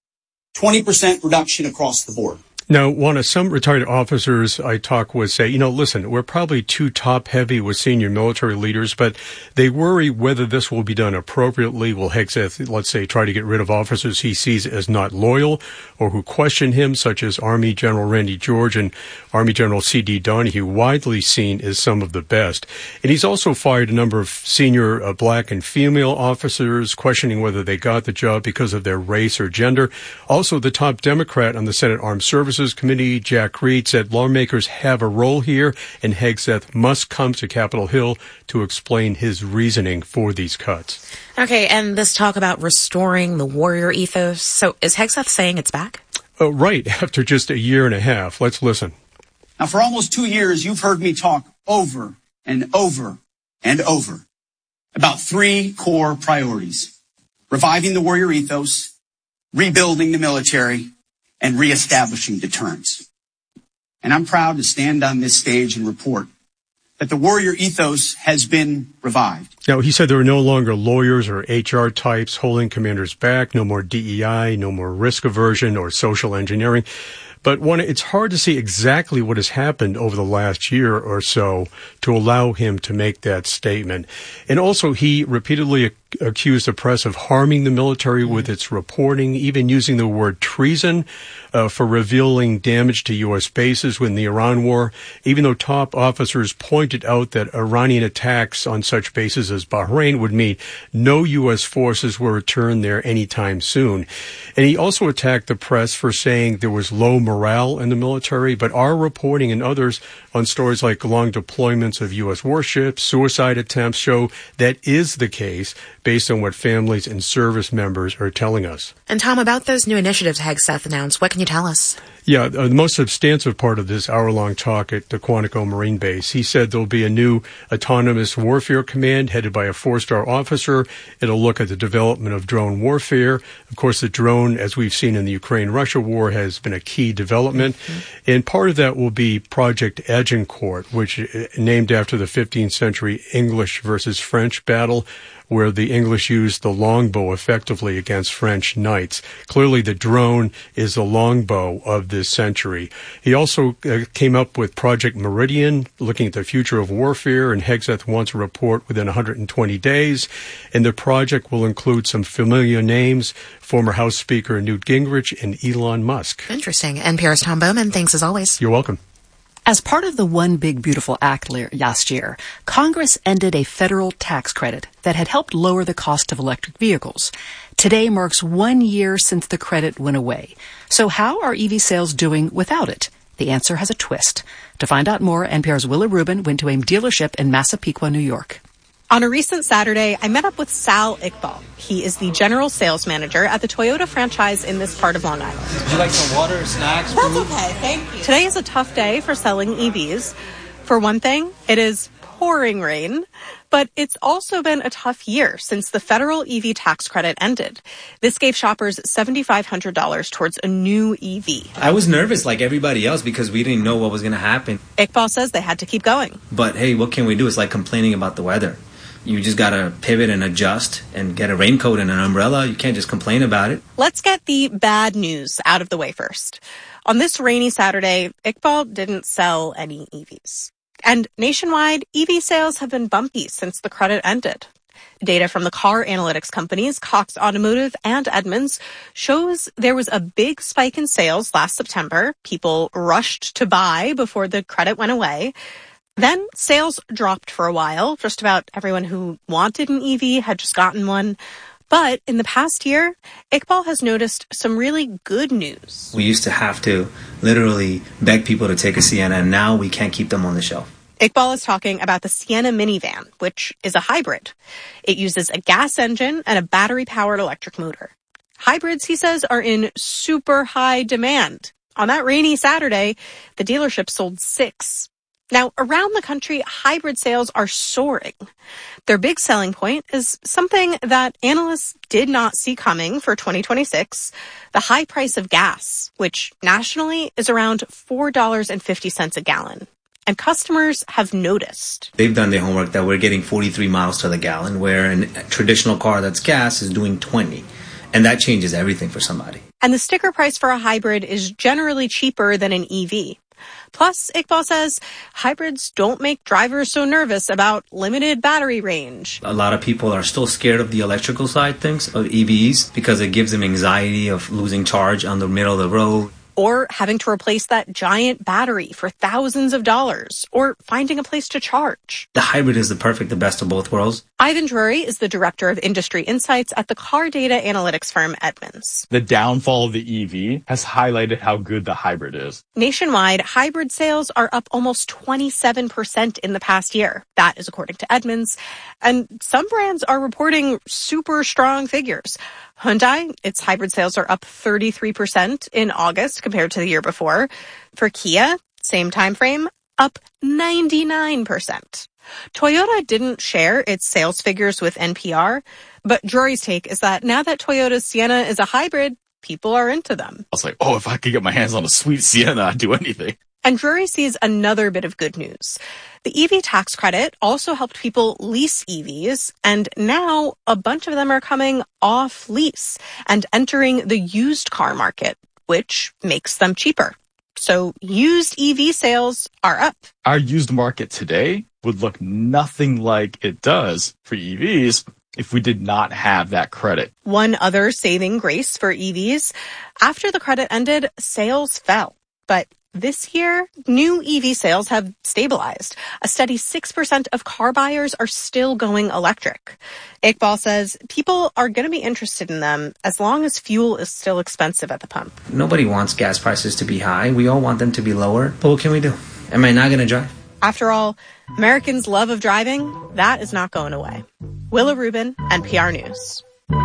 20% reduction across the board. Now, Juana, some retired officers I talk with say, listen, we're probably too top-heavy with senior military leaders, but they worry whether this will be done appropriately. Will Hegseth, let's say, try to get rid of officers he sees as not loyal or who question him, such as Army General Randy George and Army General C.D. Donahue, widely seen as some of the best. And he's also fired a number of senior black and female officers, questioning whether they got the job because of their race or gender. Also, the top Democrat on the Senate Armed Services Committee, Jack Reed, said lawmakers have a role here, and Hegseth must come to Capitol Hill to explain his reasoning for these cuts. Okay, and this talk about restoring the warrior ethos. So is Hegseth saying it's back? Right, after just a year and a half. Let's listen. Now, for almost 2 years, you've heard me talk over and over and over about 3 core priorities: reviving the warrior ethos, rebuilding the military, and reestablishing deterrence. And I'm proud to stand on this stage and report that the warrior ethos has been revived. Now, he said there are no longer lawyers or HR types holding commanders back, no more DEI, no more risk aversion or social engineering. But it's hard to see exactly what has happened over the last year or so to allow him to make that statement. And also, he repeatedly accused the press of harming the military with its reporting, even using the word treason for revealing damage to U.S. bases in the Iran war, even though top officers pointed out that Iranian attacks on such bases as Bahrain would mean no U.S. forces will return there anytime soon. And he also attacked the press for saying there was low morale in the military, but our reporting and others on stories like long deployments of U.S. warships, suicide attempts show that is the case based on what families and service members are telling us. And Tom, about those new initiatives Hegseth announced, what can you tell us? Yeah, the most substantive part of this hour-long talk at the Quantico Marine Base, he said there'll be a new autonomous warfare command headed by a 4-star officer. It'll look at the development of drone warfare. Of course, the drone, as we've seen in the Ukraine-Russia war, has been a key development. Mm-hmm. And part of that will be Project Agincourt, which is named after the 15th century English versus French battle, where the English used the longbow effectively against French knights. Clearly, the drone is the longbow of this century. He also came up with Project Meridian, looking at the future of warfare, and Hegseth wants a report within 120 days. And the project will include some familiar names, former House Speaker Newt Gingrich and Elon Musk. Interesting. NPR's Tom Bowman, thanks as always. You're welcome. As part of the One Big Beautiful Act last year, Congress ended a federal tax credit that had helped lower the cost of electric vehicles. Today marks 1 year since the credit went away. So how are EV sales doing without it? The answer has a twist. To find out more, NPR's Willa Rubin went to a dealership in Massapequa, New York. On a recent Saturday, I met up with Sal Iqbal. He is the general sales manager at the Toyota franchise in this part of Long Island. Would you like some water, snacks, That's food? okay, thank you. Today is a tough day for selling EVs. For one thing, it is pouring rain, but it's also been a tough year since the federal EV tax credit ended. This gave shoppers $7,500 towards a new EV. I was nervous like everybody else because we didn't know what was going to happen. Iqbal says they had to keep going. But hey, what can we do? It's like complaining about the weather. You just got to pivot and adjust and get a raincoat and an umbrella. You can't just complain about it. Let's get the bad news out of the way first. On this rainy Saturday, Iqbal didn't sell any EVs. And nationwide, EV sales have been bumpy since the credit ended. Data from the car analytics companies Cox Automotive and Edmunds shows there was a big spike in sales last September. People rushed to buy before the credit went away. Then sales dropped for a while. Just about everyone who wanted an EV had just gotten one. But in the past year, Iqbal has noticed some really good news. We used to have to literally beg people to take a Sienna, and now we can't keep them on the shelf. Iqbal is talking about the Sienna minivan, which is a hybrid. It uses a gas engine and a battery-powered electric motor. Hybrids, he says, are in super high demand. On that rainy Saturday, the dealership sold 6. Now, around the country, hybrid sales are soaring. Their big selling point is something that analysts did not see coming for 2026, the high price of gas, which nationally is around $4.50 a gallon. And customers have noticed. They've done their homework that we're getting 43 miles to the gallon, where a traditional car that's gas is doing 20. And that changes everything for somebody. And the sticker price for a hybrid is generally cheaper than an EV. Plus, Iqbal says hybrids don't make drivers so nervous about limited battery range. A lot of people are still scared of the electrical side things of EVs because it gives them anxiety of losing charge on the middle of the road. Or having to replace that giant battery for thousands of dollars, or finding a place to charge. The hybrid is the best of both worlds. Ivan Drury is the director of industry insights at the car data analytics firm Edmunds. The downfall of the EV has highlighted how good the hybrid is. Nationwide, hybrid sales are up almost 27% in the past year. That is according to Edmunds. And some brands are reporting super strong figures. Hyundai, its hybrid sales are up 33% in August compared to the year before. For Kia, same time frame, up 99%. Toyota didn't share its sales figures with NPR, but Drury's take is that now that Toyota's Sienna is a hybrid, people are into them. I was like, if I could get my hands on a sweet Sienna, I'd do anything. And Drury sees another bit of good news. The EV tax credit also helped people lease EVs, and now a bunch of them are coming off lease and entering the used car market, which makes them cheaper. So used EV sales are up. Our used market today would look nothing like it does for EVs if we did not have that credit. One other saving grace for EVs, after the credit ended, sales fell. But this year, new EV sales have stabilized. A steady 6% of car buyers are still going electric. Iqbal says people are going to be interested in them as long as fuel is still expensive at the pump. Nobody wants gas prices to be high. We all want them to be lower. But what can we do? Am I not going to drive? After all, Americans' love of driving, that is not going away. Willa Rubin, NPR News.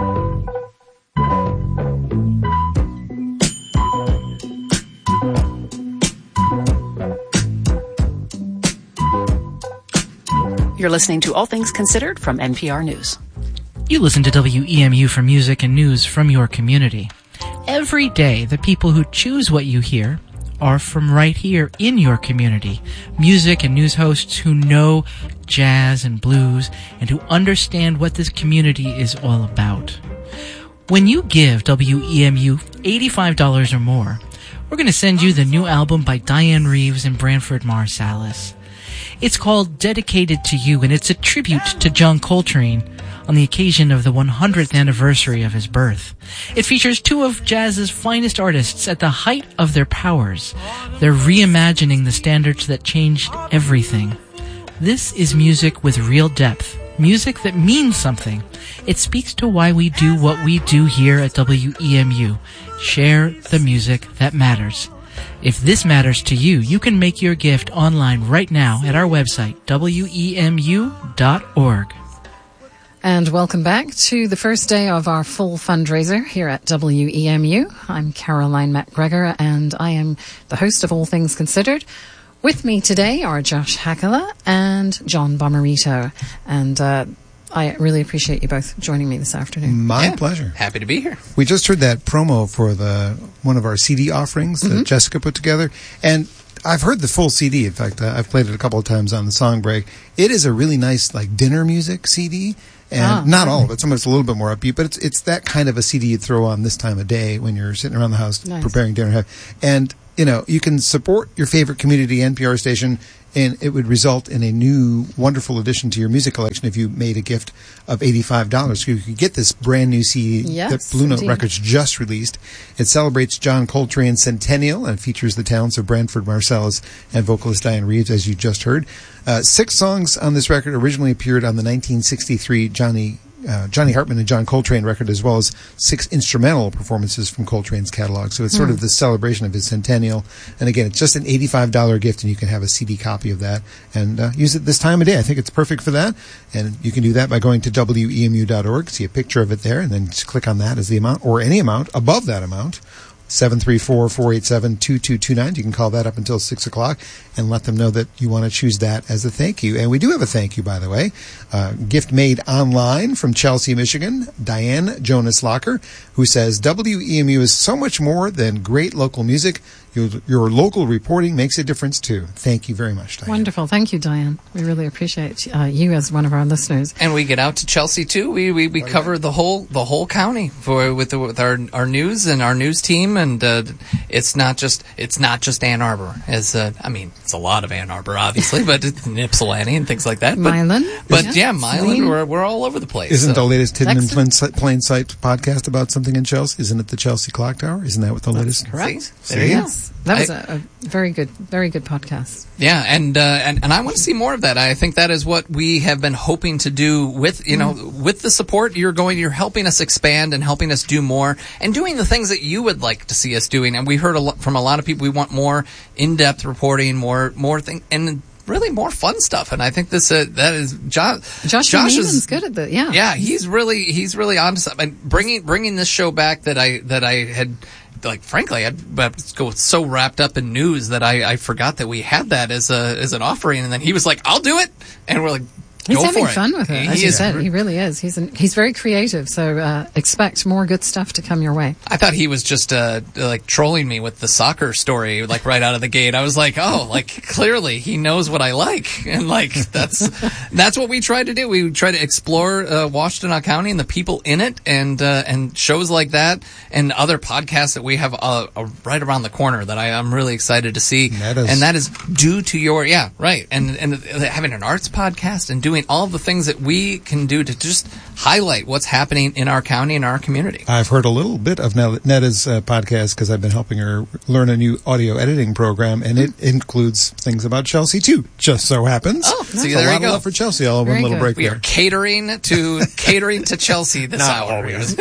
You're listening to All Things Considered from NPR News. You listen to WEMU for music and news from your community. Every day, the people who choose what you hear are from right here in your community. Music and news hosts who know jazz and blues and who understand what this community is all about. When you give WEMU $85 or more, we're going to send you the new album by Diane Reeves and Branford Marsalis. It's called Dedicated to You, and it's a tribute to John Coltrane on the occasion of the 100th anniversary of his birth. It features two of jazz's finest artists at the height of their powers. They're reimagining the standards that changed everything. This is music with real depth. Music that means something. It speaks to why we do what we do here at WEMU. Share the music that matters. If this matters to you, you can make your gift online right now at our website, WEMU.org. And welcome back to the first day of our full fundraiser here at WEMU. I'm Caroline MacGregor, and I am the host of All Things Considered. With me today are Josh Hakala and John Bomarito. And I really appreciate you both joining me this afternoon. My pleasure. Happy to be here. We just heard that promo for one of our CD offerings that Jessica put together, and I've heard the full CD. In fact, I've played it a couple of times on the song break. It is a really nice, like, dinner music CD, and not all of it. Some of it's a little bit more upbeat, but it's that kind of a CD you'd throw on this time of day when you're sitting around the house preparing dinner. And you can support your favorite community NPR station, and it would result in a new, wonderful addition to your music collection if you made a gift of $85. So you could get this brand new CD that Blue Note Records just released. It celebrates John Coltrane's centennial and features the talents of Branford Marsalis and vocalist Diane Reeves, as you just heard. 6 songs on this record originally appeared on the 1963 Johnny Hartman and John Coltrane record, as well as 6 instrumental performances from Coltrane's catalog. So it's sort of the celebration of his centennial. And again, it's just an $85 gift, and you can have a CD copy of that and use it this time of day. I think it's perfect for that. And you can do that by going to WEMU.org, see a picture of it there, and then just click on that as the amount, or any amount above that amount. 734-487-2229. You can call that up until 6 o'clock and let them know that you want to choose that as a thank you. And we do have a thank you, by the way. Gift made online from Chelsea, Michigan, Diane Jonas Locker, who says, WEMU is so much more than great local music. Your local reporting makes a difference, too. Thank you very much, Diane. Wonderful. Thank you, Diane. We really appreciate you as one of our listeners. And we get out to Chelsea, too. We cover the whole county with our news and our news team. And it's not just Ann Arbor. It's a lot of Ann Arbor, obviously, but it's Ypsilanti and things like that. Milan. But Milan, we're all over the place. Isn't the latest Hidden in Plain Sight podcast about something in Chelsea? Isn't it the Chelsea Clock Tower? Isn't that what the latest? Correct. There you go. That was a very good podcast. Yeah, and I want to see more of that. I think that is what we have been hoping to do with with the support you're helping us expand and helping us do more and doing the things that you would like to see us doing. And we heard from a lot of people we want more in-depth reporting, more thing, and really more fun stuff. And I think that is Josh is good at that. Yeah, he's really onto something. And bringing this show back that I had. Like, frankly, I'd go so wrapped up in news that I forgot that we had that as an offering, and then he was like, "I'll do it," and we're like, He's Go having for fun with it, as you said. He really is. He's very creative, so expect more good stuff to come your way. I thought he was just like trolling me with the soccer story, like right out of the gate. I was like, oh, like clearly he knows what I like, and like that's what we tried to do. We tried to explore Washtenaw County and the people in it, and shows like that, and other podcasts that we have right around the corner that I'm really excited to see. And that is due to your and having an arts podcast and doing all the things that we can do to just highlight what's happening in our county and our community. I've heard a little bit of Netta's podcast because I've been helping her learn a new audio editing program, and it includes things about Chelsea too. Just so happens. Oh, so there you go. A lot of love for Chelsea. All in one little break. We are catering to Chelsea this hour.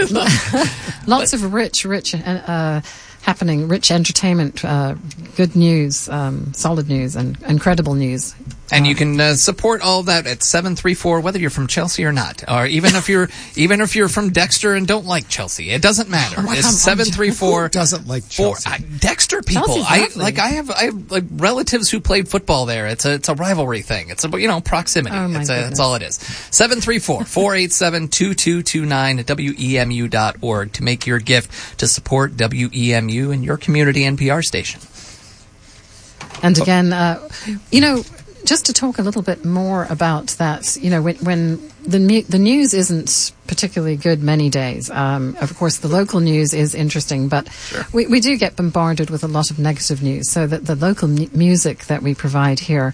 Lots of rich happening, rich entertainment, good news, solid news, and incredible news. And you can support all of that at 734, whether you're from Chelsea or not, or even if you're from Dexter and don't like Chelsea, it doesn't matter. It's 734. Who doesn't like Chelsea? Dexter people. I have like relatives who played football there. It's a rivalry thing. It's about proximity. That's all it is. 734-487-2229 at WEMU.org to make your gift to support WEMU and your community NPR station. And again, just to talk a little bit more about that, when the news isn't particularly good many days. Of course, the local news is interesting, but sure. we do get bombarded with a lot of negative news. So that the local music that we provide here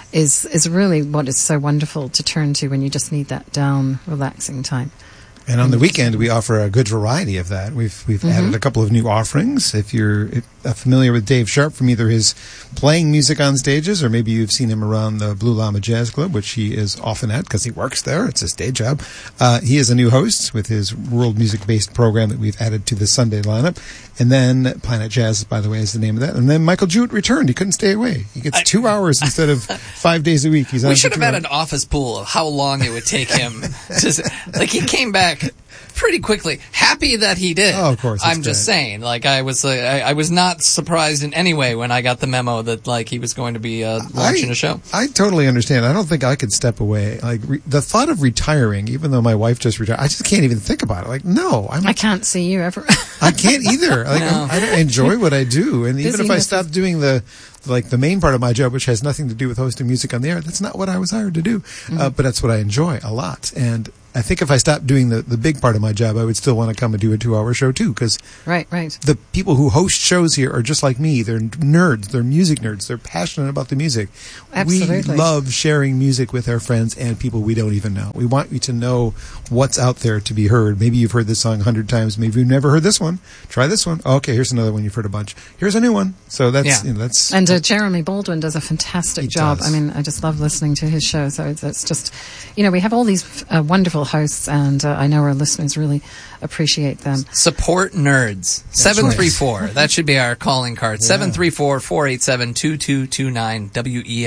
is really what is so wonderful to turn to when you just need that down, relaxing time. And on the weekend, we offer a good variety of that. We've added a couple of new offerings. If you're familiar with Dave Sharp from either his playing music on stages, or maybe you've seen him around the Blue Llama Jazz Club, which he is often at because he works there. It's his day job. He is a new host with his world music-based program that we've added to the Sunday lineup. And then Planet Jazz, by the way, is the name of that. And then Michael Jewett returned. He couldn't stay away. He gets 2 hours instead of 5 days a week. He's on. We should have had an office pool of how long it would take him. Like, he came back pretty quickly. Happy that he did. Oh, of course. I'm just saying. Like, I was not surprised in any way when I got the memo that, like, he was going to be launching a show. I totally understand. I don't think I could step away. Like, the thought of retiring, even though my wife just retired, I just can't even think about it. Like, no. I can't see you ever. I can't either. Like, No. I enjoy what I do. And even if I Busyness stop doing the main part of my job, which has nothing to do with hosting music on the air, that's not what I was hired to do. But that's what I enjoy a lot. And I think if I stopped doing the big part of my job, I would still want to come and do a 2-hour show too, because right. the people who host shows here are just like me. They're nerds. They're music nerds. They're passionate about the music. Absolutely. We love sharing music with our friends and people we don't even know. We want you to know what's out there to be heard. Maybe you've heard this song 100 times. Maybe you've never heard this one. Try this one. Okay, here's another one you've heard a bunch. Here's a new one. So that's that's. And Jeremy Baldwin does a fantastic job. I mean, I just love listening to his show. So it's just, we have all these wonderful hosts, and I know our listeners really appreciate them. Support nerds. 734. That should be our calling card. 734-487-2229 WEM.